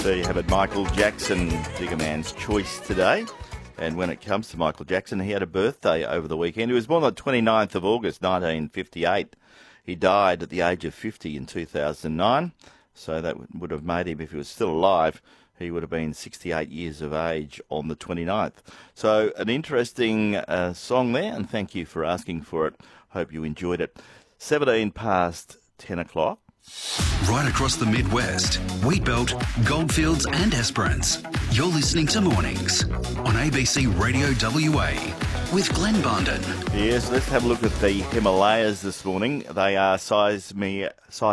There you have it, Michael Jackson, Digger Man's Choice today. And when it comes to Michael Jackson, he had a birthday over the weekend. He was born on the 29th of August, 1958. He died at the age of 50 in 2009. So that would have made him, if he was still alive, he would have been 68 years of age on the 29th. So an interesting song there, and thank you for asking for it. Hope you enjoyed it. 17 past 10 o'clock. Right across the Midwest, Wheatbelt, Goldfields and Esperance. You're listening to Mornings on ABC Radio WA with Glenn Bondon. Yes, let's have a look at the Himalayas this morning. They are seismically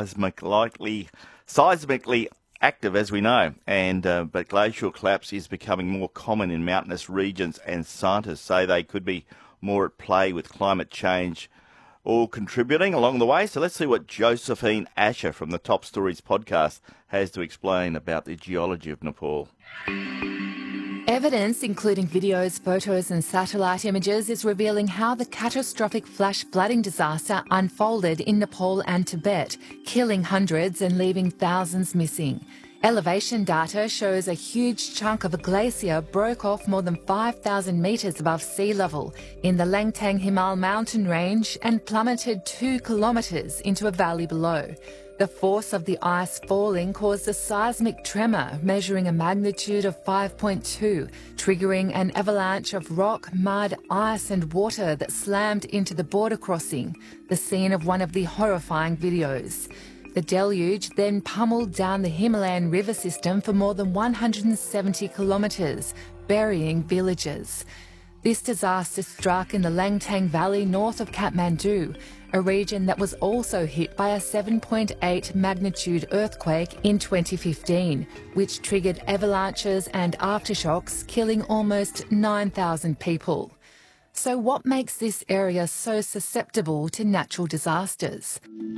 active, as we know, but glacial collapse is becoming more common in mountainous regions, and scientists say they could be more at play with climate change all contributing along the way. So let's see what Josephine Asher from the Top Stories podcast has to explain about the geology of Nepal. Evidence, including videos, photos and satellite images, is revealing how the catastrophic flash flooding disaster unfolded in Nepal and Tibet, killing hundreds and leaving thousands missing. Elevation data shows a huge chunk of a glacier broke off more than 5,000 metres above sea level in the Langtang Himal mountain range and plummeted 2 kilometres into a valley below. The force of the ice falling caused a seismic tremor measuring a magnitude of 5.2, triggering an avalanche of rock, mud, ice and water that slammed into the border crossing, the scene of one of the horrifying videos. The deluge then pummeled down the Himalayan river system for more than 170 kilometres, burying villages. This disaster struck in the Langtang Valley north of Kathmandu, a region that was also hit by a 7.8 magnitude earthquake in 2015, which triggered avalanches and aftershocks, killing almost 9,000 people. So what makes this area so susceptible to natural disasters?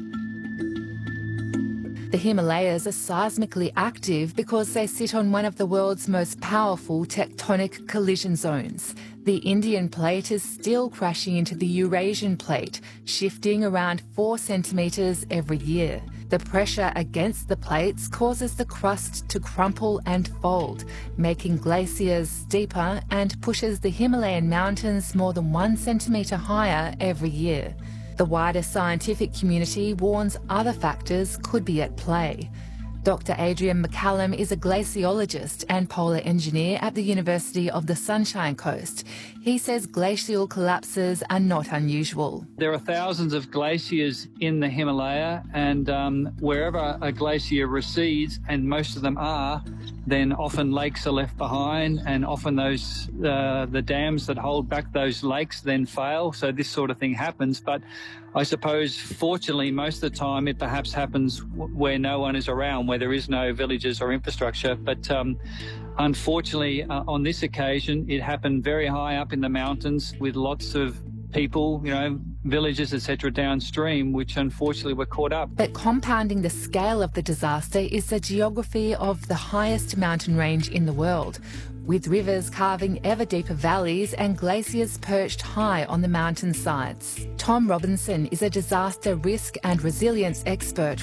The Himalayas are seismically active because they sit on one of the world's most powerful tectonic collision zones. The Indian plate is still crashing into the Eurasian plate, shifting around 4 centimetres every year. The pressure against the plates causes the crust to crumple and fold, making glaciers steeper, and pushes the Himalayan mountains more than 1 centimetre higher every year. The wider scientific community warns other factors could be at play. Dr. Adrian McCallum is a glaciologist and polar engineer at the University of the Sunshine Coast. He says glacial collapses are not unusual. There are thousands of glaciers in the Himalaya, and wherever a glacier recedes, and most of them are, then often lakes are left behind, and often those the dams that hold back those lakes then fail. So this sort of thing happens. But I suppose, fortunately, most of the time it perhaps happens where no one is around, where there is no villages or infrastructure. But unfortunately, on this occasion, it happened very high up in the mountains with lots of people, villages, etc., downstream, which unfortunately were caught up. But compounding the scale of the disaster is the geography of the highest mountain range in the world, with rivers carving ever deeper valleys and glaciers perched high on the mountain sides. Tom Robinson is a disaster risk and resilience expert